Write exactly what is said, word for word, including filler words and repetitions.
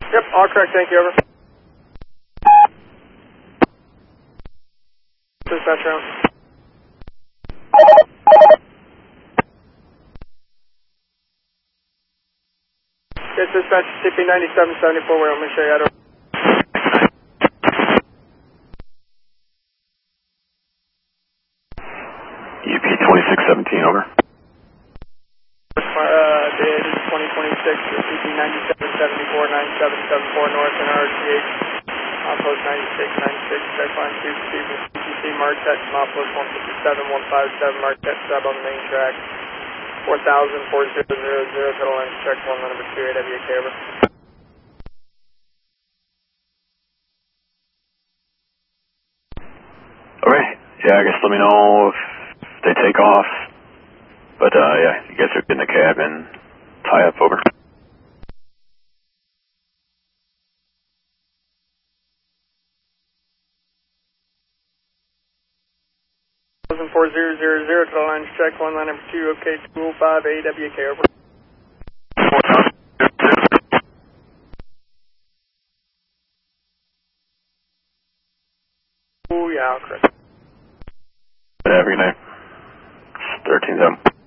Yep, all correct, thank you, over. Dispatch round. Yes, dispatch, C P ninety-seven seventy-four, Wyoming, show you how to... U P twenty-six seventeen, over. Uh, did twenty twenty-six, C P ninety-seven seventy-four, ninety-seven seventy-four north and R T H, outpost ninety-six ninety-six, check line two, Stephen, C T C, Marquette, outpost one fifty-seven, one fifty-seven, Marquette, sub on the main track, four thousand, four zero zero zero, total length, check one, number two, A W K, over. Alright, yeah, I guess let me know if they take off. But, uh, yeah, you guys are getting a cab and tie up, over. four zero zero zero, total lines check, one line number two, okay, two oh five, A W K, over. Oh, yeah, correct. Good, have a good night. thirteen seven.